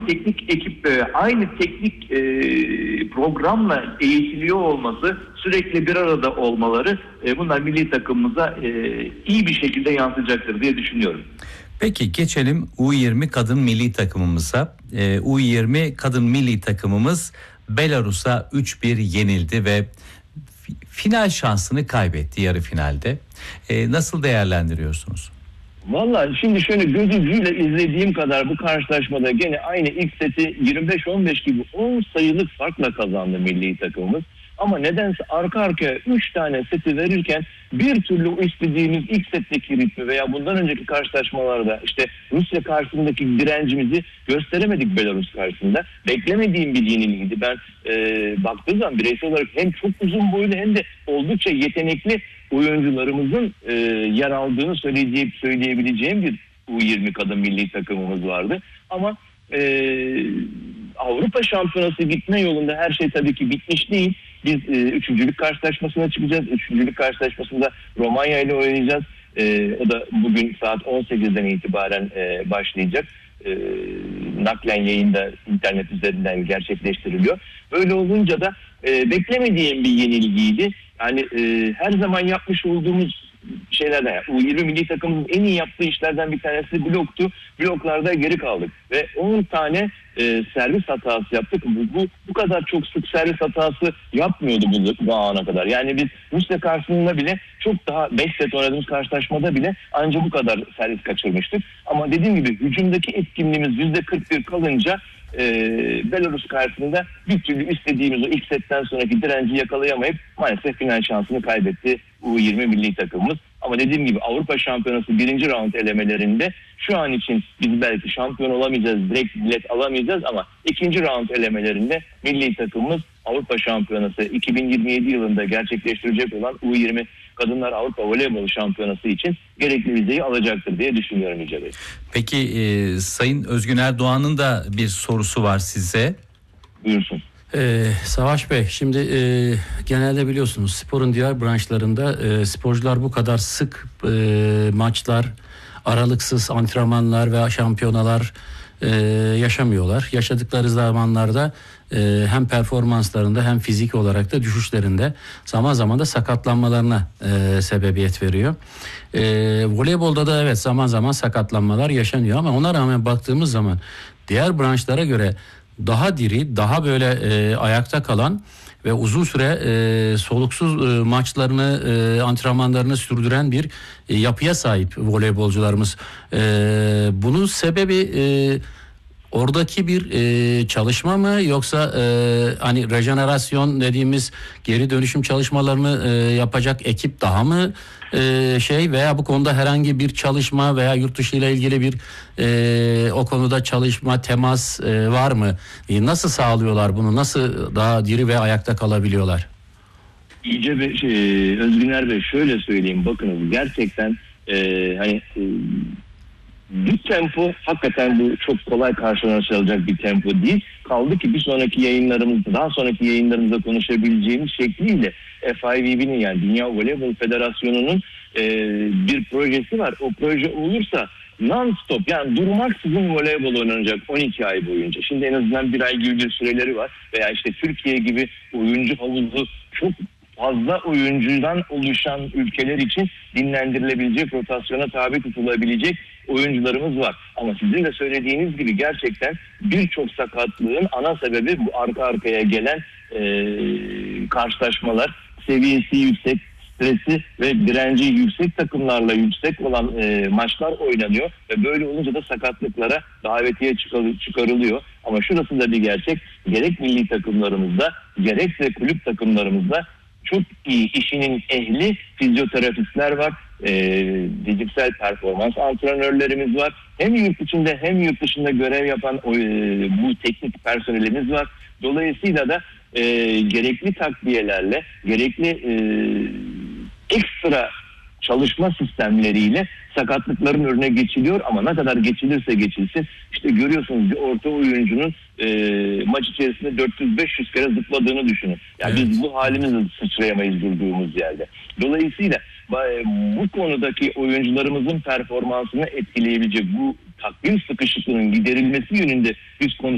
teknik ekip aynı teknik programla eğitiliyor olması, sürekli bir arada olmaları bunlar milli takımımıza iyi bir şekilde yansıyacaktır diye düşünüyorum. Peki geçelim U20 kadın milli takımımıza. U20 kadın milli takımımız Belarus'a 3-1 yenildi ve final şansını kaybetti yarı finalde. Nasıl değerlendiriyorsunuz? Vallahi şimdi şöyle göz ucuyla izlediğim kadar bu karşılaşmada gene aynı ilk seti 25-15 gibi 10 sayılık farkla kazandı milli takımımız. Ama nedense arka arkaya 3 tane seti verirken bir türlü istediğimiz ilk setteki ritmi veya bundan önceki karşılaşmalarda işte Rusya karşısındaki direncimizi gösteremedik Belarus karşısında. Beklemediğim bir yenilgiydi. Ben baktığım zaman bireysel olarak hem çok uzun boylu hem de oldukça yetenekli oyuncularımızın yer aldığını söyleyebileceğim bir U20 kadın milli takımımız vardı. Ama Avrupa Şampiyonası gitme yolunda her şey tabii ki bitmiş değil. Biz üçüncülük karşılaşmasına çıkacağız. Üçüncülük karşılaşmasında Romanya ile oynayacağız. O da bugün saat 18'den itibaren başlayacak. Naklen yayında internet üzerinden gerçekleştiriliyor. Böyle olunca da beklemediğim bir yenilgiydi. Yani her zaman yapmış olduğumuz şeylerden, yani U20 milli takımımızın en iyi yaptığı işlerden bir tanesi bloktu. Bloklarda geri kaldık ve 10 tane servis hatası yaptık. Bu kadar çok sık servis hatası yapmıyordu bu ana kadar. Yani biz Rusya karşısında bile çok daha 5 set oynadığımız karşılaşmada bile ancak bu kadar servis kaçırmıştık. Ama dediğim gibi hücumdaki etkinliğimiz %41 kalınca Belarus karşısında bir türlü istediğimiz o ilk setten sonraki direnci yakalayamayıp maalesef final şansını kaybetti U20 milli takımımız. Ama dediğim gibi Avrupa Şampiyonası 1. round elemelerinde şu an için biz belki şampiyon olamayacağız, direkt bilet alamayacağız ama 2. round elemelerinde milli takımımız Avrupa Şampiyonası 2027 yılında gerçekleştirecek olan U20 Kadınlar Avrupa Voleybol Şampiyonası için gerekli vizeyi alacaktır diye düşünüyorum Yüce Bey. Peki Sayın Özgün Erdoğan'ın da bir sorusu var size. Buyursun. Savaş Bey, şimdi genelde biliyorsunuz sporun diğer branşlarında sporcular bu kadar sık maçlar, aralıksız antrenmanlar ve şampiyonalar yaşamıyorlar. Yaşadıkları zamanlarda hem performanslarında hem fizik olarak da düşüşlerinde zaman zaman da sakatlanmalarına sebebiyet veriyor. Voleybolda da evet zaman zaman sakatlanmalar yaşanıyor ama ona rağmen baktığımız zaman diğer branşlara göre daha diri, daha böyle ayakta kalan ve uzun süre soluksuz maçlarını, antrenmanlarını sürdüren bir yapıya sahip voleybolcularımız. Bunun sebebi oradaki bir çalışma mı yoksa hani rejenerasyon dediğimiz geri dönüşüm çalışmalarını yapacak ekip daha mı veya bu konuda herhangi bir çalışma veya yurt dışı ile ilgili bir o konuda çalışma, temas var mı? Nasıl sağlıyorlar bunu? Nasıl daha diri ve ayakta kalabiliyorlar? İyice Özgüner Bey şöyle söyleyeyim, bakınız gerçekten bu tempo hakikaten bu çok kolay karşılaşılacak bir tempo değil. Kaldı ki daha sonraki yayınlarımızda konuşabileceğimiz şekliyle FIVB'nin yani Dünya Voleybol Federasyonu'nun bir projesi var. O proje olursa non-stop yani durmaksızın voleybol oynanacak 12 ay boyunca. Şimdi en azından bir ay gibi bir süreleri var. Veya işte Türkiye gibi oyuncu havuzu çok fazla oyuncudan oluşan ülkeler için dinlendirilebilecek, rotasyona tabi tutulabilecek oyuncularımız var. Ama sizin de söylediğiniz gibi gerçekten birçok sakatlığın ana sebebi bu arka arkaya gelen karşılaşmalar, seviyesi yüksek, stresi ve direnci yüksek takımlarla yüksek olan maçlar oynanıyor ve böyle olunca da sakatlıklara davetiye çıkarılıyor. Ama şurası da bir gerçek, gerek milli takımlarımızda gerekse kulüp takımlarımızda çok iyi işinin ehli fizyoterapistler var, fiziksel performans antrenörlerimiz var. Hem yurt içinde hem yurt dışında görev yapan bu teknik personelimiz var. Dolayısıyla da gerekli takviyelerle, gerekli ekstra çalışma sistemleriyle sakatlıkların önüne geçiliyor ama ne kadar geçilirse geçilsin işte görüyorsunuz bir orta oyuncunun maç içerisinde 400-500 kere zıpladığını düşünün. Yani evet. Biz bu halimizle sıçrayamayız durduğumuz yerde. Dolayısıyla bu konudaki oyuncularımızın performansını etkileyebilecek bu takvim sıkışıklığının giderilmesi yönünde biz